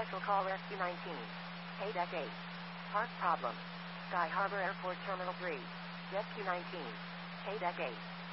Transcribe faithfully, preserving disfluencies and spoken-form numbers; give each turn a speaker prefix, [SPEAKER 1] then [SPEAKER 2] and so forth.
[SPEAKER 1] Special call Rescue nineteen. Hey Deck eight. Park problem. Sky Harbor Airport Terminal three. Rescue nineteen. Hey Deck eight.